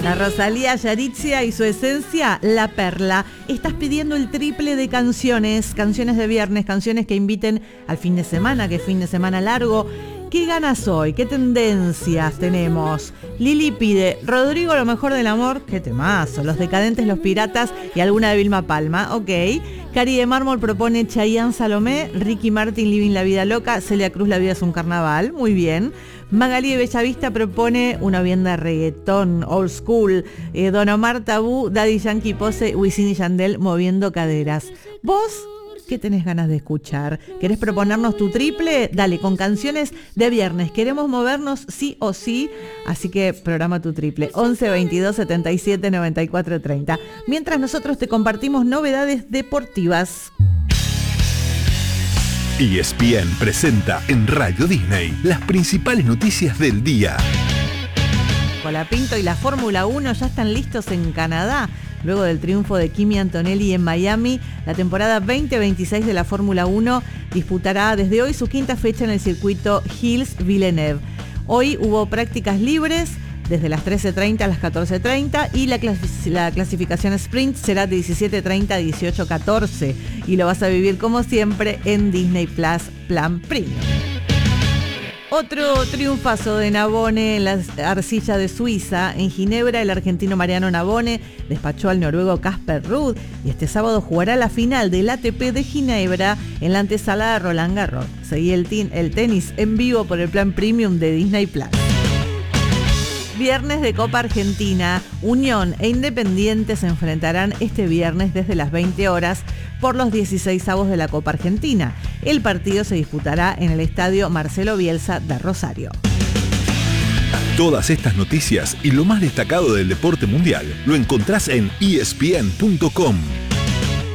La Rosalía Yaritzia y su esencia, La Perla. Estás pidiendo el triple de canciones de viernes, canciones que inviten al fin de semana, que es fin de semana largo. ¿Qué ganas hoy? ¿Qué tendencias tenemos? Lili pide Rodrigo, Lo Mejor del Amor, qué temazo, Los Decadentes, Los Piratas y alguna de Vilma Palma, ok. Cari de Mármol propone Chayanne, Salomé, Ricky Martin, Living la Vida Loca, Celia Cruz, La Vida es un Carnaval, muy bien. Magalí de Bellavista propone una bien de reggaetón, old school. Don Omar Tabú, Daddy Yankee Pose, Wisin y Yandel, Moviendo Caderas. ¿Vos qué tenés ganas de escuchar? ¿Querés proponernos tu triple? Dale, con canciones de viernes. Queremos movernos sí o sí, así que programa tu triple. 11 22 77 94 30. Mientras nosotros te compartimos novedades deportivas. ESPN presenta en Radio Disney las principales noticias del día. Colapinto y la Fórmula 1 ya están listos en Canadá. Luego del triunfo de Kimi Antonelli en Miami, la temporada 2026 de la Fórmula 1 disputará desde hoy su quinta fecha en el circuito Hills-Villeneuve. Hoy hubo prácticas libres desde las 13:30 a las 14:30 y la clasificación sprint será de 17:30 a 18:14 y lo vas a vivir como siempre en Disney Plus Plan Premium. Otro triunfazo de Navone en la arcilla de Suiza. En Ginebra, el argentino Mariano Navone despachó al noruego Casper Ruud y este sábado jugará la final del ATP de Ginebra en la antesala de Roland Garros. Seguí el tenis en vivo por el Plan Premium de Disney Plus. Viernes de Copa Argentina. Unión e Independiente se enfrentarán este viernes desde las 20 horas por los 16avos de la Copa Argentina. El partido se disputará en el estadio Marcelo Bielsa de Rosario. Todas estas noticias y lo más destacado del deporte mundial lo encontrás en ESPN.com.